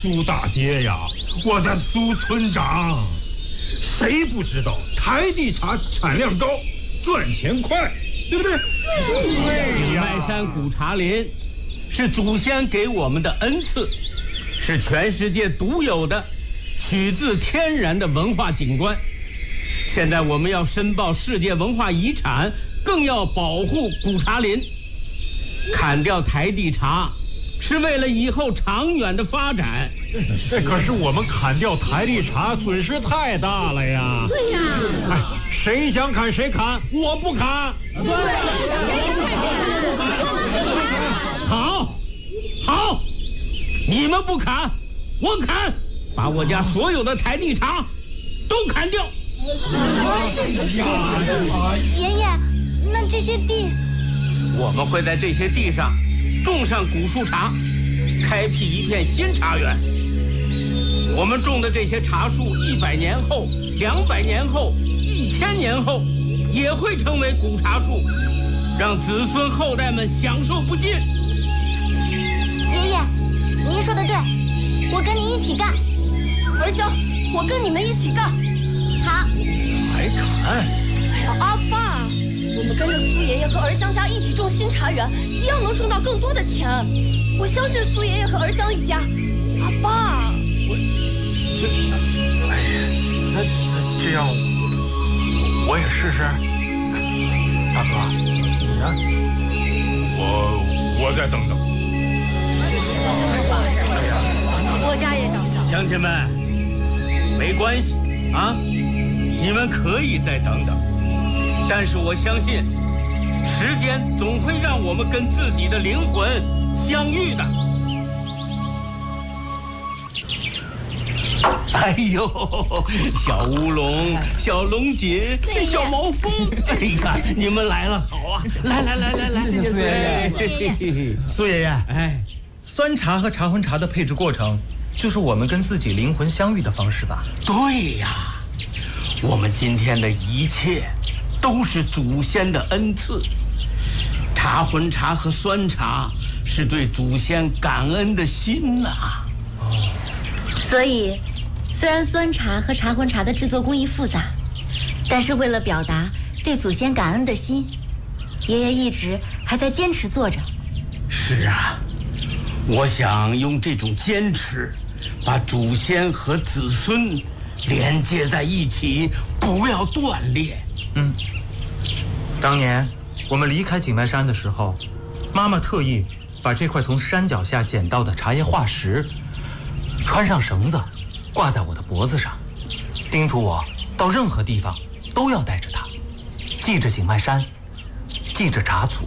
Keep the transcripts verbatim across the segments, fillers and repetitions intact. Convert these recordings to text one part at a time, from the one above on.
苏大爹呀，我的苏村长，谁不知道台地茶产量高，赚钱快，对不对？ 对。景迈山古茶林是祖先给我们的恩赐，是全世界独有的取自天然的文化景观。现在我们要申报世界文化遗产，更要保护古茶林。砍掉台地茶是为了以后长远的发展。 可是我们砍掉台地茶损失太大了呀！ 对呀， 哎，谁想砍谁砍，我不砍。 好，好，你们不砍，我砍，把我家所有的台地茶都砍掉。 爷爷，那这些地， 我们会在这些地上种上古树茶，开辟一片新茶园。我们种的这些茶树，一百年后、两百年后、一千年后，也会成为古茶树，让子孙后代们享受不尽。 爷爷，您说的对，我跟您一起干。 儿香，我跟你们一起干。 好。 还砍？ 哎呀，阿爸，我们跟着苏爷爷和儿香家一起种新茶园，一样能挣到更多的钱。我相信苏爷爷和儿香一家。阿爸， 我这，哎呀，那那这样，我也试试。大哥，你呢？我我再等等。 我家也等等。 乡亲们，没关系啊，你们可以再等等，但是我相信，时间总会让我们跟自己的灵魂相遇的。哎呦，小乌龙、小龙锦、小毛峰，哎呀，你们来了，好啊！来来来来来， 谢谢苏爷爷。 谢谢苏爷爷。 苏爷爷， 哎， 酸茶和茶荤茶的配制过程，就是我们跟自己灵魂相遇的方式吧？ 对呀，我们今天的一切都是祖先的恩赐。茶荤茶和酸茶是对祖先感恩的心呐、啊。 所以，虽然酸茶和茶荤茶的制作工艺复杂，但是为了表达对祖先感恩的心，爷爷一直还在坚持做着。 是啊，我想用这种坚持，把祖先和子孙连接在一起，不要断裂。 嗯，当年我们离开景迈山的时候，妈妈特意把这块从山脚下捡到的茶叶化石穿上绳子，挂在我的脖子上，叮嘱我到任何地方都要带着它，记着景迈山，记着茶祖。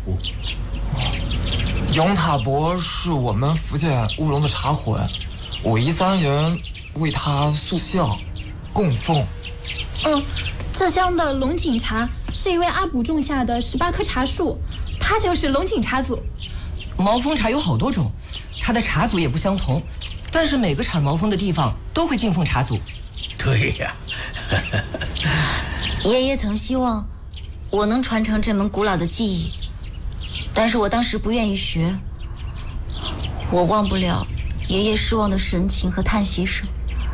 杨塔伯是我们福建乌龙的茶魂，我一三人为他塑像供奉。 嗯，浙江的龙井茶是一位阿卜种下的十八棵茶树，他就是龙井茶祖。 毛峰茶有好多种，它的茶祖也不相同，但是每个产毛峰的地方都会敬奉茶祖。 对呀， 爷爷曾希望我能传承这门古老的技艺，但是我当时不愿意学。我忘不了爷爷失望的神情和叹息声。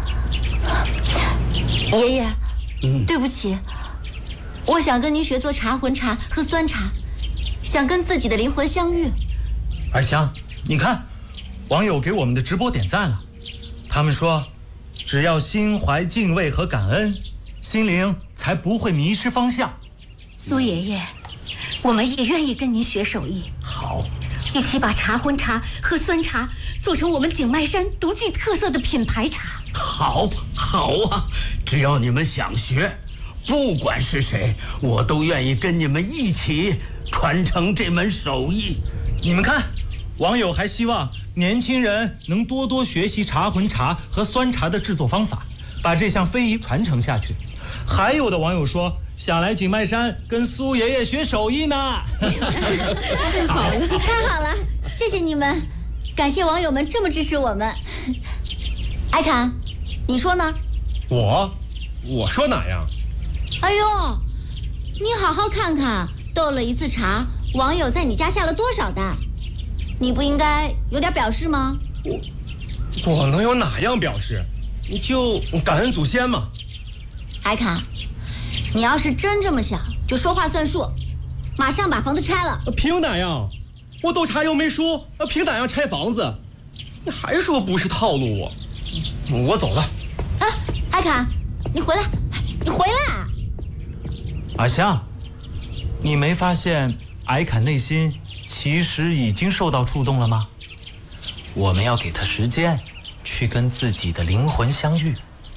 爷爷， 嗯， 对不起，我想跟您学做茶荤茶和酸茶，想跟自己的灵魂相遇。 二香，你看，网友给我们的直播点赞了，他们说，只要心怀敬畏和感恩，心灵才不会迷失方向。 苏爷爷，我们也愿意跟您学手艺。 好， 一起把茶荤茶和酸茶做成我们景迈山独具特色的品牌茶。 好，好啊！只要你们想学，不管是谁，我都愿意跟你们一起传承这门手艺。 你们看，网友还希望年轻人能多多学习茶荤茶和酸茶的制作方法，把这项非遗传承下去。还有的网友说，想来景迈山跟苏爷爷学手艺呢。 好了，太好了，谢谢你们，感谢网友们这么支持我们。艾侃，你说呢？ 我，我说哪样？ 哎呦，你好好看看，斗了一次茶，网友在你家下了多少单？你不应该有点表示吗？ 我， 我能有哪样表示？就感恩祖先嘛。 海侃，你要是真这么想，就说话算数，马上把房子拆了。 凭哪样？我都查又没输，凭哪样拆房子？你还说不是套路我？我走了。 啊，海侃，你回来，你回来！ 阿香，你没发现艾侃内心其实已经受到触动了吗？我们要给他时间，去跟自己的灵魂相遇。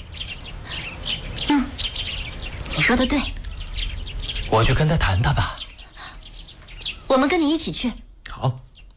嗯，你说的对。 我去跟他谈谈吧。 我们跟你一起去。 好。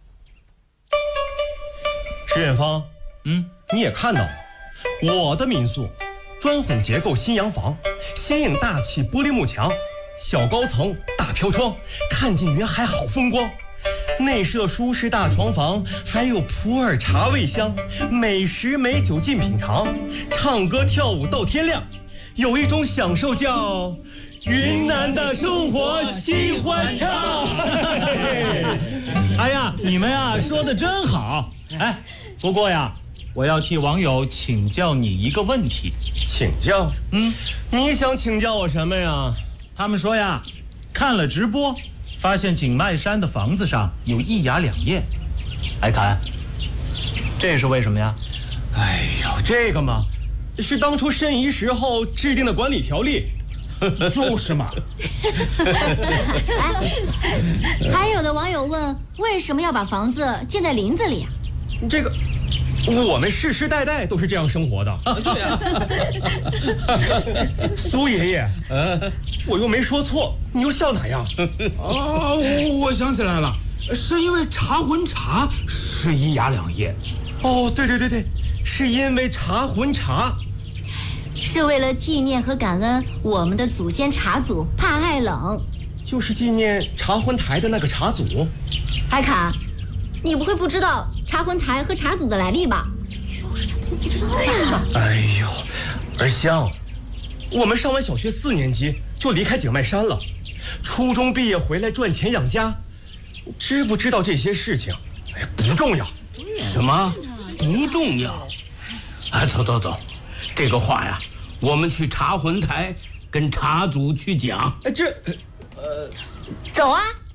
石远芳， 嗯， 你也看到了，我的民宿，砖混结构新洋房，新颖大气玻璃幕墙，小高层大飘窗，看见云海好风光。内设舒适大床房，还有普洱茶味香，美食美酒尽品尝，唱歌跳舞到天亮，有一种享受叫云南的生活喜欢唱。 哎呀，你们呀说的真好。哎，不过呀，我要替网友请教你一个问题。 请教？ 嗯， 你想请教我什么呀？ 他们说呀，看了直播，发现景迈山的房子上有一牙两叶。艾侃，这是为什么呀？ 哎呦，这个嘛，是当初申遗时候制定的管理条例。 就是嘛。 哎，还有的网友问，为什么要把房子建在林子里啊？ 这个，我们世世代代都是这样生活的。啊、对呀、啊。苏爷爷，呃，我又没说错，你又笑哪样？ 哦，我想起来了，是因为茶魂茶是一牙两叶。 哦，对对对对，是因为茶魂茶。 是为了纪念和感恩我们的祖先茶祖怕爱冷， 就是纪念茶魂台的那个茶祖。 海侃，你不会不知道茶魂台和茶祖的来历吧？就是他不知道呀。 哎呦，儿香，我们上完小学四年级就离开景迈山了，初中毕业回来赚钱养家，知不知道这些事情？哎，不重要。 什么不重要？哎，走走走。这个话呀，我们去茶魂台跟茶祖去讲。 哎，这，呃， 走啊！